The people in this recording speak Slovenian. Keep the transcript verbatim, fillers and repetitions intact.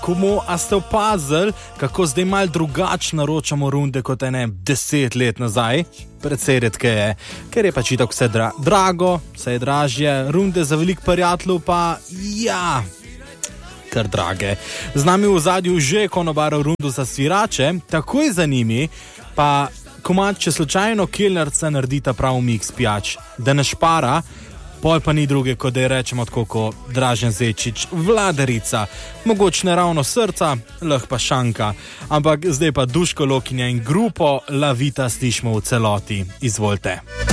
komu a ste opazili, kako zdaj malo drugače naročamo runde kot ene deset let nazaj? Predvsej redke je, ker je pač itak vse dra- drago, vse je dražje, runde za velik prijateljev pa, ja, kar drage. Z nami v zadju že konobarov rundu za svirače, takoj za njimi pa komad, če slučajno kelnerca naredita prav miks pijač, da ne špara, pol pa ni druge, kot da je rečemo tako kot Dražen Zečič, vladarica, mogoče ne ravno srca, lahko pa šanka, ampak zdaj pa Duško Lokinja in grupo La Vita slišimo v celoti. Izvolite.